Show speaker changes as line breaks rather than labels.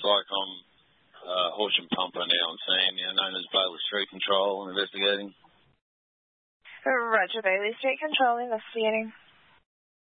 like I'm Horsham Pumper now on scene, known as Bailey Street Control, investigating.
Roger, Bailey Street Control, investigating.